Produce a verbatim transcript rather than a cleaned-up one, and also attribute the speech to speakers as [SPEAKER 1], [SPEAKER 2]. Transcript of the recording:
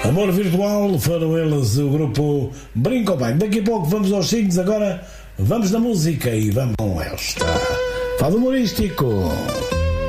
[SPEAKER 1] Amor Virtual, foram eles o grupo Brinco Bem. Daqui a pouco vamos aos signos, agora vamos na música e vamos com esta. Fado humorístico.